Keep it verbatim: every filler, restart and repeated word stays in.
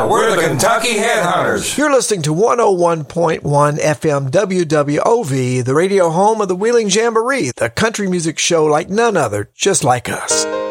Yeah, we're the Kentucky Headhunters. You're listening to one oh one point one F M W W O V, the radio home of the Wheeling Jamboree, the country music show like none other, just like us.